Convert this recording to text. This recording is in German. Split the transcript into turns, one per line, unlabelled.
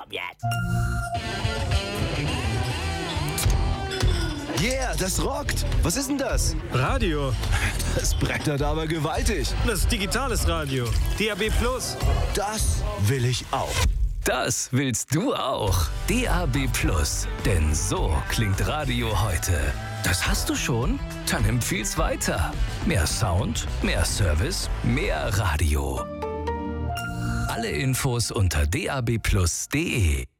jetzt.
Yeah, das rockt. Was ist denn das?
Radio.
Das brettert aber gewaltig.
Das ist digitales Radio. DAB+.
Das will ich auch.
Das willst du auch. DAB+. Denn so klingt Radio heute. Das hast du schon? Dann empfiehl's weiter. Mehr Sound, mehr Service, mehr Radio. Alle Infos unter dabplus.de.